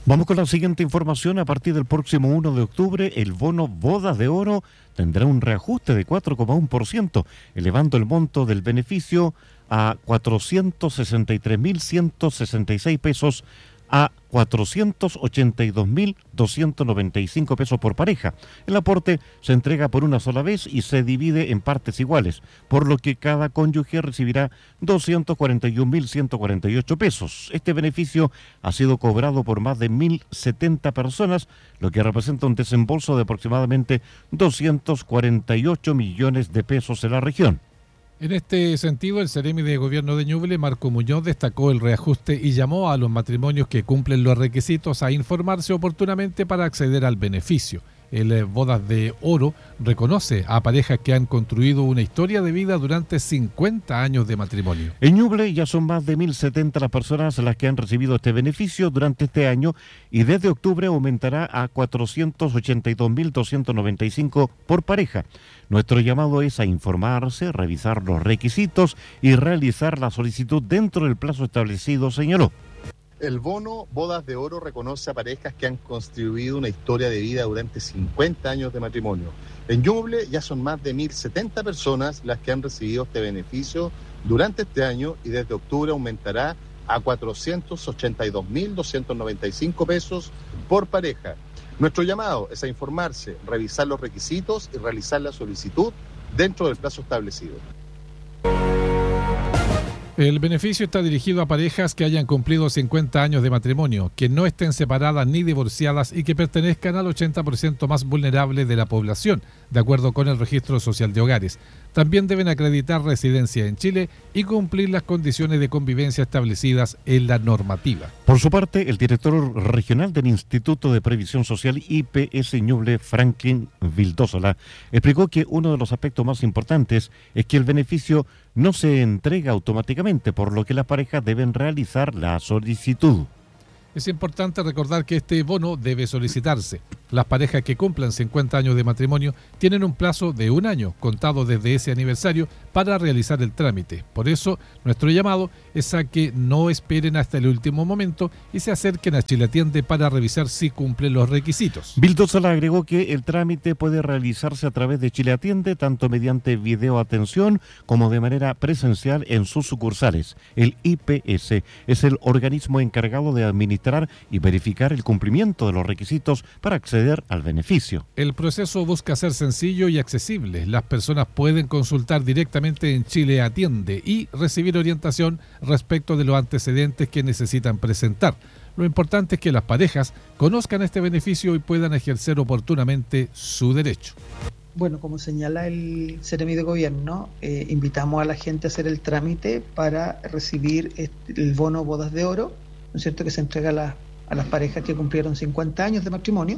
Vamos con la siguiente información. A partir del próximo 1 de octubre, el bono Bodas de Oro tendrá un reajuste de 4,1%, elevando el monto del beneficio a 463.166 pesos a 482.295 pesos por pareja. El aporte se entrega por una sola vez y se divide en partes iguales, por lo que cada cónyuge recibirá 241.148 pesos. Este beneficio ha sido cobrado por más de 1.070 personas, lo que representa un desembolso de aproximadamente 248 millones de pesos en la región. En este sentido, el Seremi de Gobierno de Ñuble, Marco Muñoz, destacó el reajuste y llamó a los matrimonios que cumplen los requisitos a informarse oportunamente para acceder al beneficio. El Bodas de Oro reconoce a parejas que han construido una historia de vida durante 50 años de matrimonio. En Ñuble ya son más de 1.070 las personas las que han recibido este beneficio durante este año y desde octubre aumentará a 482.295 por pareja. Nuestro llamado es a informarse, revisar los requisitos y realizar la solicitud dentro del plazo establecido, señaló. El bono Bodas de Oro reconoce a parejas que han construido una historia de vida durante 50 años de matrimonio. En Ñuble ya son más de 1.070 personas las que han recibido este beneficio durante este año y desde octubre aumentará a 482.295 pesos por pareja. Nuestro llamado es a informarse, revisar los requisitos y realizar la solicitud dentro del plazo establecido. El beneficio está dirigido a parejas que hayan cumplido 50 años de matrimonio, que no estén separadas ni divorciadas y que pertenezcan al 80% más vulnerable de la población, de acuerdo con el Registro Social de Hogares. También deben acreditar residencia en Chile y cumplir las condiciones de convivencia establecidas en la normativa. Por su parte, el director regional del Instituto de Previsión Social IPS Ñuble, Franklin Vildósola, explicó que uno de los aspectos más importantes es que el beneficio no se entrega automáticamente, por lo que las parejas deben realizar la solicitud. Es importante recordar que este bono debe solicitarse. Las parejas que cumplan 50 años de matrimonio tienen un plazo de 1 año contado desde ese aniversario para realizar el trámite. Por eso, nuestro llamado es a que no esperen hasta el último momento y se acerquen a Chile Atiende para revisar si cumplen los requisitos. Vildósola agregó que el trámite puede realizarse a través de Chile Atiende, tanto mediante videoatención como de manera presencial en sus sucursales. El IPS es el organismo encargado de administrar y verificar el cumplimiento de los requisitos para acceder al beneficio. El proceso busca ser sencillo y accesible. Las personas pueden consultar directamente en Chile Atiende y recibir orientación respecto de los antecedentes que necesitan presentar. Lo importante es que las parejas conozcan este beneficio y puedan ejercer oportunamente su derecho. Bueno, como señala el Seremi de Gobierno, invitamos a la gente a hacer el trámite para recibir el bono Bodas de Oro, ¿no es cierto?, que se entrega a las parejas que cumplieron 50 años de matrimonio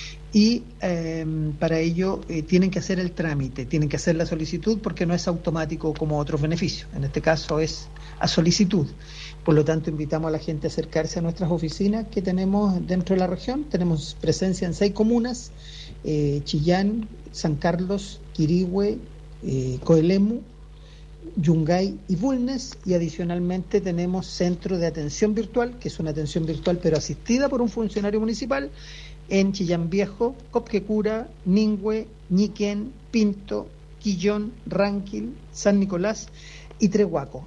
y para ello tienen que hacer el trámite, tienen que hacer la solicitud porque no es automático como otros beneficios, en este caso es a solicitud. Por lo tanto, invitamos a la gente a acercarse a nuestras oficinas que tenemos dentro de la región. Tenemos presencia en 6 comunas, Chillán, San Carlos, Quirihue, Coelemu, Yungay y Bulnes, y adicionalmente tenemos centro de atención virtual, que es una atención virtual pero asistida por un funcionario municipal en Chillán Viejo, Copquecura, Ningüe, Ñiquén, Pinto, Quillón, Ranquil, San Nicolás y Trehuaco.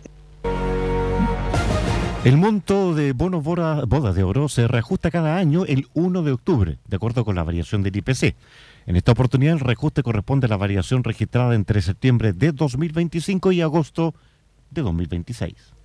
El monto de bonos Bodas de Oro se reajusta cada año el 1 de octubre, de acuerdo con la variación del IPC. En esta oportunidad, el reajuste corresponde a la variación registrada entre septiembre de 2025 y agosto de 2026.